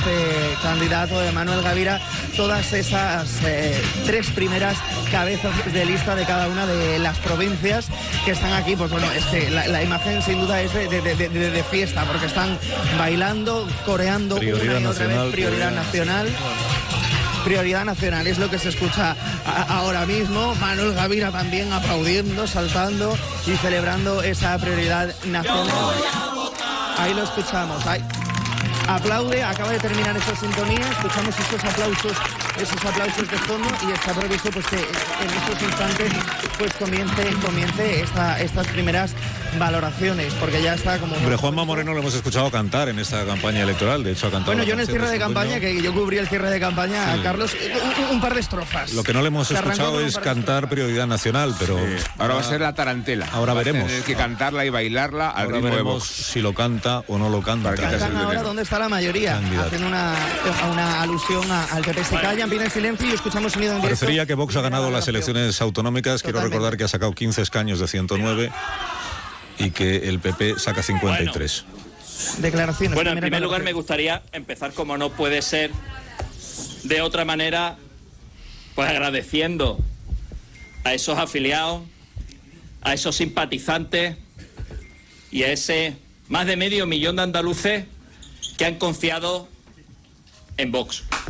este candidato de Manuel Gavira todas esas 3 primeras cabezas de lista de cada una de las provincias que están aquí. Pues bueno, es que la imagen sin duda es de fiesta, porque están bailando, coreando prioridad una y otra nacional, vez, prioridad nacional. Prioridad nacional es lo que se escucha ahora mismo. Manuel Gavira también aplaudiendo, saltando y celebrando esa prioridad nacional. Ahí lo escuchamos. Ahí aplaude, acaba de terminar esa sintonía, escuchamos esos aplausos de fondo, y está previsto pues que en estos instantes pues comience estas primeras valoraciones, porque ya está como... Hombre, Juanma Moreno lo hemos escuchado cantar en esta campaña electoral, de hecho ha cantado... Bueno, yo en el cierre de campaña, que yo cubrí el cierre de campaña, sí. Carlos, un par de estrofas. Lo que no le hemos escuchado es cantar prioridad nacional, pero... Sí. Ahora va a ser la tarantela. Ahora veremos. Tener que cantarla y bailarla al ritmo de Vox. Si lo canta o no lo canta. Cantan ahora dónde está la mayoría, haciendo una alusión al PP. Se callan, viene el silencio y escuchamos sonido en directo. Parecería que Vox ha ganado las elecciones autonómicas. Quiero recordar que ha sacado 15 escaños de 109 y que el PP saca 53. Declaraciones. Bueno, en primer lugar me gustaría empezar, como no puede ser de otra manera, pues agradeciendo a esos afiliados, a esos simpatizantes y a ese más de medio millón de andaluces que han confiado en Vox.